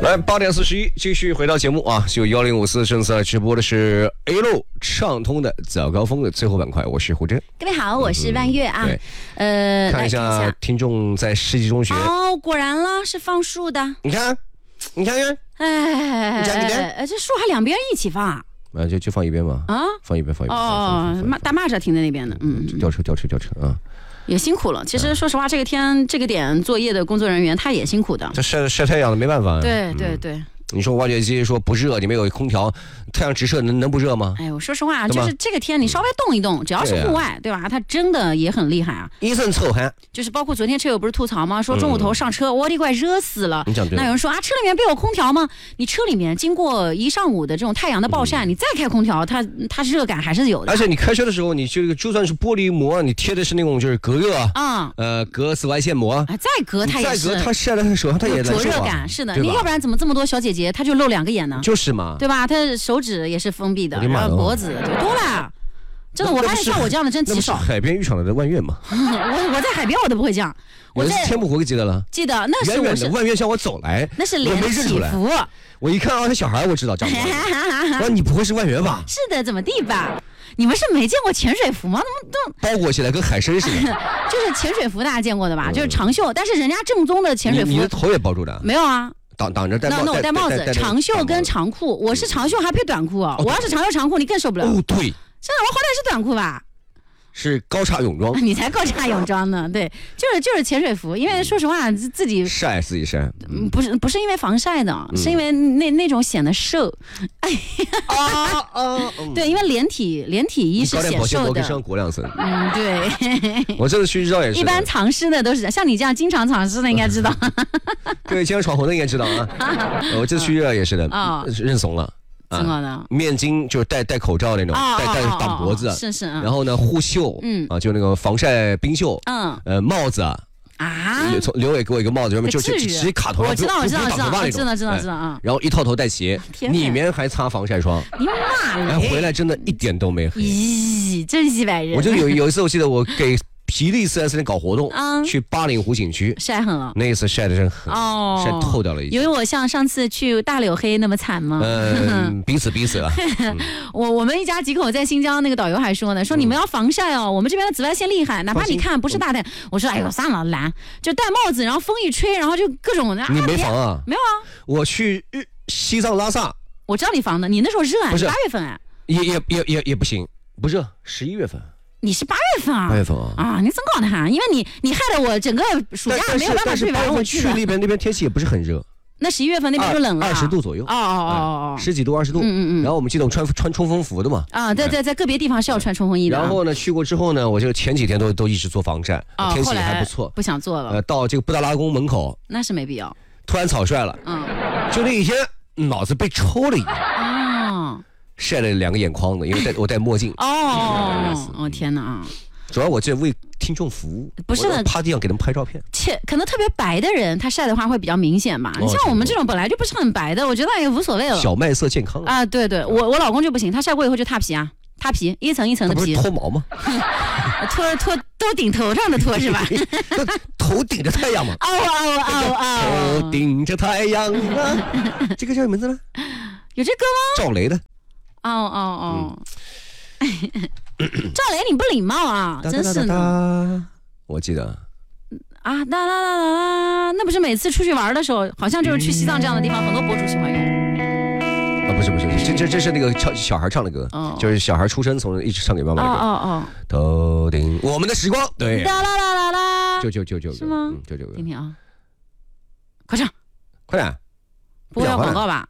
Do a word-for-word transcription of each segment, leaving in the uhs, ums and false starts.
来，八点四十一，继续回到节目啊，就幺零五四正在直播的是 A 路畅通的早高峰的最后板块，我是胡真。 各位好，我是万月啊。 嗯、呃，看一下听众在世纪中学。 哦，果然了，是放树的。 你看，你看看， 哎， 你看这边， 这树还两边一起放啊？ 啊，就就放一边吧。啊，放一边，放一边。 哦，蚂大蚂蚱停在那边的，嗯， 吊车，吊车，吊车啊。 也辛苦了。其实说实话，这个天这个点作业的工作人员他也辛苦的。 这晒晒太阳的没办法。 对对对。 嗯你说挖掘机说不热，你们有空调，太阳直射能能不热吗？ 哎，我说实话，就是这个天你稍微动一动，只要是户外，对吧？它真的也很厉害啊， 一身臭汗。 就是包括昨天车友不是吐槽吗？说中午头上车，我的乖，热死了。那有人说啊，车里面不有空调吗？你车里面经过一上午的这种太阳的暴晒，你再开空调，它它热感还是有的。 而且你开车的时候，你这个就算是玻璃膜，你贴的是那种就是隔热啊， 呃，隔紫外线膜啊， 再隔它也是， 再隔它晒在手上它也灼热感，是的。你要不然怎么这么多小姐姐她就露两个眼？ 就是嘛， 对吧？他手指也是封闭的，然后脖子多了，真的，我发现像我这样的真极少。 海边浴场的万月嘛， 我我在海边我都不会这样。 我在天目湖记得了， 记得那是远远的万月向我走来， 那是连体服。 我一看啊，那小孩我知道长得。哇，你不会是万月吧？ 是的，怎么地吧？你们是没见过潜水服吗？ 都包裹起来跟海参似的。 就是潜水服，大家见过的吧？就是长袖，但是人家正宗的潜水服， 你的头也包住的？ 没有啊。 挡挡着戴帽子， 那我戴帽子，长袖跟长裤，我是长袖还配短裤啊！我要是长袖长裤，你更受不了。 哦，对， 现在我好歹是短裤吧？ 是高叉泳装， 你才高叉泳装呢。对，就是就是潜水服，因为说实话自己晒自己晒， 嗯，不是不是因为防晒的，嗯、是因为那那种显得瘦。哎啊啊！ 对，因为连体连体衣是显瘦的。 上裹两层。 嗯，对。 我这次去日照也是。 一般藏尸的都是像你这样经常藏尸的，应该知道。 各位经常闯红的应该知道啊。我这次去日照也是的，啊、哦，认怂了。 怎么的？ 面巾就是戴戴口罩那种，戴戴挡脖子， 是是。 然后呢，护袖，嗯啊，就那个防晒冰袖，嗯，呃，帽子啊，从刘伟给我一个帽子，上面就直接卡头上， 我知道我知道知道知道知道知道啊。 然后一套头戴鞋，里面还擦防晒霜。 你妈嘞！ 哎，回来真的一点都没黑。 咦，真是白人。 我就有有一次，我记得我给皮力四 S 店搞活动，嗯，去八里湖景区晒狠了， 那一次晒的真狠，哦，晒透掉了一。 因为我像上次去大柳黑那么惨吗？ 嗯，彼此彼此啊。 我我们一家几口在新疆，那个导游还说呢，说你们要防晒哦，我们这边的紫外线厉害，哪怕你看不是大太阳。我说哎呦算了，懒，就戴帽子，然后风一吹，然后就各种的。 你没防啊？ 没有啊。 我去西藏拉萨， 我知道你防的，你那时候热啊，八月份哎。 也也也也也不行，不热，十一月份。 你是八月份啊？ 八月份啊！ 啊，你真搞的哈！因为你你害得我整个暑假没有办法去玩，我去那边那边天气也不是很热。 那十一月份那边就冷了， 二十度左右。 哦哦哦哦， 十几度二十度。嗯嗯嗯。然后我们记得穿穿冲锋服的嘛。 啊，对对，在个别地方是要穿冲锋衣的。 然后呢，去过之后呢，我就前几天都都一直做防晒，天气还不错。 不想做了。 呃，到这个布达拉宫门口， 那是没必要。 突然草率了。嗯。就那一天，脑子被抽了一样。 啊。 晒了两个眼眶子，因为戴我戴墨镜。 哦哦天哪啊！ 主要我这为听众服务， 不是的， 趴地上给他们拍照片。 切，可能特别白的人，他晒的话会比较明显吧。你、哦、像我们这种本来就不是很白的，我觉得也无所谓了。 小麦色健康啊，对对，我我老公就不行，他晒过以后就塌皮啊，塌皮，一层一层的皮。 不是脱毛吗？ 脱脱都顶头上的脱是吧？ 头顶着太阳嘛。 嗷嗷嗷嗷！ 头顶着太阳啊！这个叫什么名字呢？ 有这歌吗？ 赵雷的。 哦哦哦。嗯赵雷，你不礼貌啊！真是的。 我记得啊，哒哒哒哒哒，那不是每次出去玩的时候，好像就是去西藏这样的地方，很多博主喜欢用。 啊，不是不是，这这这是那个唱小孩唱的歌，哦、就是小孩出生从一直唱给妈妈的歌。哦哦哦。头顶我们的时光，对。 哒啦啦啦啦。 九九九九。 是吗？ 九九。 听听啊，快唱， 快点。 不会要广告吧？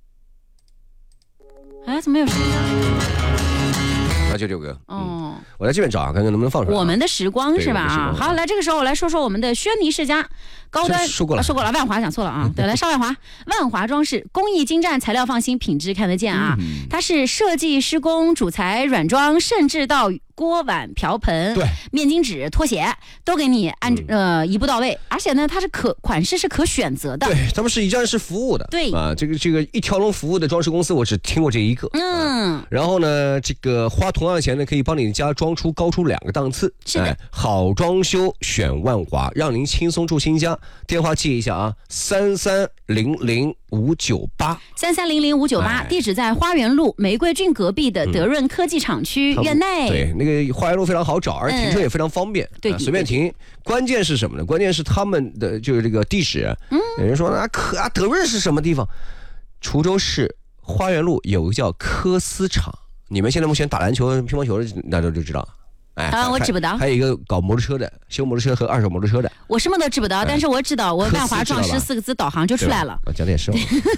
哎，怎么有声音啊？ 那就这首歌，哦、嗯，我在这边找啊，看看能不能放出来。 我们的时光是吧？啊，好，来这个时候我来说说我们的轩尼世家高端， 说过了， 说过了，万华讲错了啊，对，来上万华，万华装饰工艺精湛，材料放心，品质看得见啊。嗯、它是设计施工主材软装，甚至到锅碗瓢盆、 对面巾纸、拖鞋都给你按、嗯、呃一步到位，而且呢，它是可款式是可选择的。 对，他们是一站式服务的。 对啊，这个这个一条龙服务的装饰公司，我只听过这一个。嗯，啊、然后呢，这个花同样的钱呢，可以帮你家装出高出两个档次。 是的，哎、 好装修选万华，让您轻松住新家。电话记一下啊，三三零零五九八三三零零五九八，地址在花园路玫瑰郡隔壁的德润科技厂区院内。 嗯、对，那个花园路非常好找，而停车也非常方便， 嗯、对、啊， 随便停。关键是什么呢？关键是他们的就是这个地址。嗯，有人说啊，科啊德润是什么地方？滁州市花园路有个叫科斯厂，你们现在目前打篮球、乒乓球的，那就就知道了。哎啊，我知不到。 还有一个搞摩托车的，修摩托车和二手摩托车的。 我什么都知不到，但是我知道，我万华壮士四个字导航就出来了。 我讲的也是。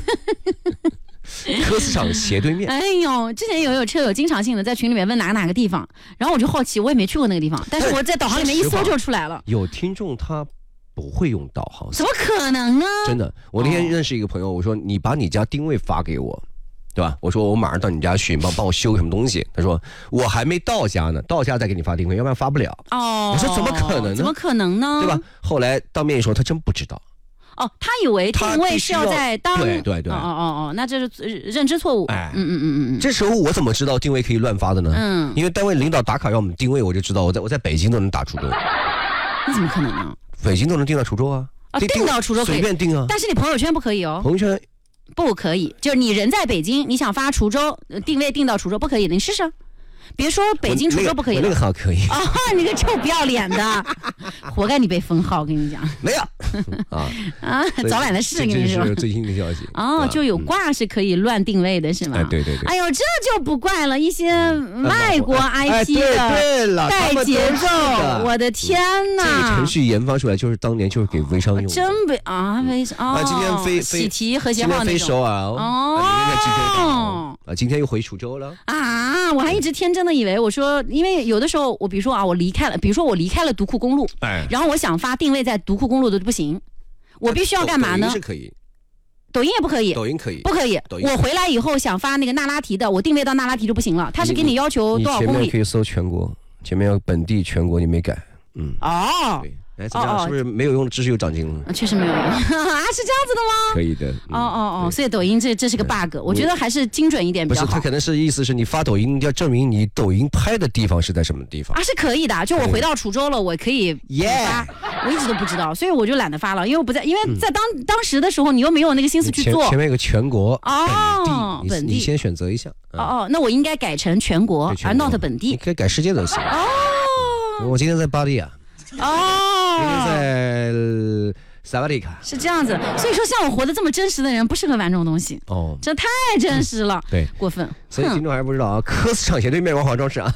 科斯厂斜对面。 哎呦，之前有有车友经常性的在群里面问哪个哪个地方，然后我就好奇，我也没去过那个地方，但是我在导航里面一搜就出来了。 有听众他不会用导航， 怎么可能呢？ 真的，我那天认识一个朋友，我说你把你家定位发给我。对吧？我说我马上到你家去，帮帮我修个什么东西。他说我还没到家呢，到家再给你发定位，要不然发不了。 哦， 我说怎么可能呢？ 怎么可能呢？ 对吧？后来当面一说，他真不知道。 哦，他以为定位是要在当对对对。 哦哦哦，那这是认知错误。哎，嗯嗯嗯嗯。 这时候我怎么知道定位可以乱发的呢？嗯，因为单位领导打卡让我们定位，我就知道我在我在北京都能打滁州。 那怎么可能呢？ 北京都能定到滁州啊！ 啊，定到滁州可以随便定啊， 但是你朋友圈不可以哦。 朋友圈。 不可以，就是你人在北京，你想发滁州定位定到滁州不可以，你试试。别说北京滁州不可以了， 那个号可以啊！你个臭不要脸的，活该你被封号！我跟你讲， 没有啊啊，早晚的事，跟你说。 这是最新的消息哦，就有挂是可以乱定位的，是吗？ 对对对。 哎呦，这就不怪了，一些外国 I P 的带节奏，我的天哪！ 这个程序研发出来就是当年就是给微商用的， 真被啊微商啊！ 今天飞喜提和谐号那种。 今天飞首尔哦，啊，今天又回滁州了啊！我还一直天真的以为，我说，因为有的时候我比如说啊，我离开了，比如说我离开了独库公路，哎，然后我想发定位在独库公路的不行，我必须要干嘛呢？ 抖音是可以， 抖音也不可以， 抖音可以， 不可以。我回来以后想发那个那拉提的，我定位到那拉提就不行了，它是给你要求多少公里？ 前面可以搜全国，前面要本地全国，你没改，嗯， 哦。 哎，怎么样？是不是没有用的知识有长进了？ 确实没有用啊，是这样子的吗？ 可以的。 哦哦哦，所以抖音这这是个 bug， 我觉得还是精准一点比较好。 不是，他可能是意思是你发抖音要证明你抖音拍的地方是在什么地方啊？是可以的，就我回到滁州了，我可以发。我一直都不知道，所以我就懒得发了，因为我不在，因为在当当时的时候，你又没有那个心思去做。 前面有个全国哦， 本地，你先选择一下。 哦哦，那我应该改成全国，而 not 本地。 你可以改世界都行。 哦， 我今天在巴黎啊。 哦， 今天在萨瓦迪卡。 是这样子，所以说像我活得这么真实的人不适合玩这种东西哦，这太真实了， 对， 过分。 所以听众还不知道啊，科斯厂斜对面万华装饰啊。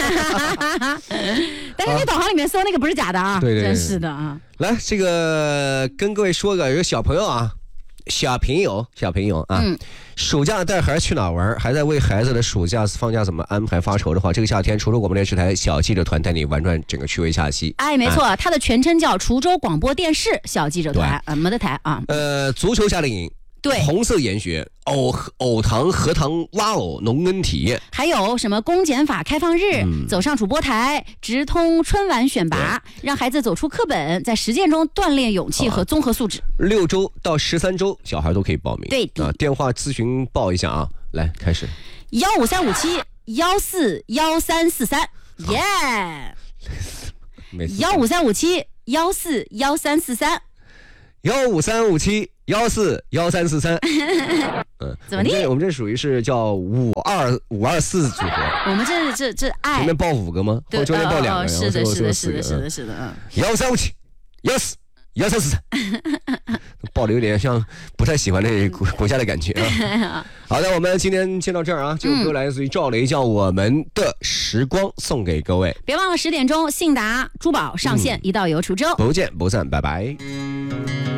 但是你导航里面搜那个不是假的啊， 对对， 真是的啊。 来，这个跟各位说个，有个小朋友啊。小朋友，小朋友啊，嗯、暑假带孩子去哪玩？还在为孩子的暑假放假怎么安排发愁的话，这个夏天，滁州广播电视台小记者团带你玩转整个趣味假期。 哎，没错，啊、它的全称叫滁州广播电视小记者团，呃，没得台啊。 呃，足球夏令营。 对， 红色研学、藕藕糖、荷塘挖藕、农耕体验， 还有什么公检法开放日、嗯、走上主播台、直通春晚选拔，让孩子走出课本，在实践中锻炼勇气和综合素质。 六周到十三周，小孩都可以报名。 对啊，电话咨询报一下啊，来开始。 幺五三五七幺四幺三四三，耶！幺五三五七幺四幺三四三。 幺五三五七幺四幺三四三， 嗯，怎么地？ 我们这属于是叫五二五二四组合。 我们这这这爱前面报五个吗？ 对， 中间报两个， 是的，是的，是的，是的，是的，嗯。 幺三五七幺四幺三四三，报的有点像不太喜欢这国国家的感觉啊。好的，我们今天先到这儿啊。这首歌来自于赵雷，叫《我们的时光》，送给各位。 别忘了十点钟，信达珠宝上线，一道游滁州， 不见不散，拜拜。